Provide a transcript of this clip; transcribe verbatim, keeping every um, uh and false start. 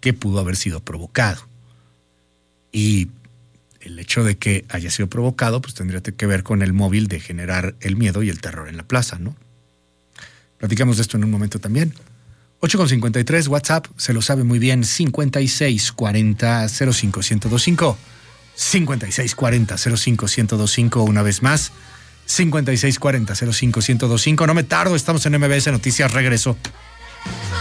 que pudo haber sido provocado. Y el hecho de que haya sido provocado, pues tendría que ver con el móvil de generar el miedo y el terror en la plaza, ¿no? Platicamos de esto en un momento también. ocho con cincuenta y tres, WhatsApp, se lo sabe muy bien, cincuenta y seis cuarenta cero cinco ciento veinticinco. cincuenta y seis cuarenta cero cinco ciento veinticinco, una vez más. cincuenta y seis cuarenta cero cinco ciento veinticinco. No me tardo, estamos en M B S Noticias, regreso.